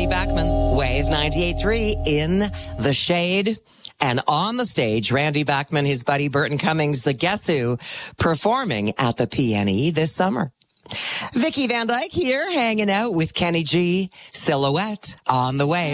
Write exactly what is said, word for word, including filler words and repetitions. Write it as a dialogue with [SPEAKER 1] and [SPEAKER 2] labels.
[SPEAKER 1] Randy Bachman, Wave ninety-eight point three in the shade. And on the stage, Randy Bachman, his buddy Burton Cummings, the Guess Who, performing at the P N E this summer. Vicky Van Dyke here, hanging out with Kenny G. Silhouette on the Wave.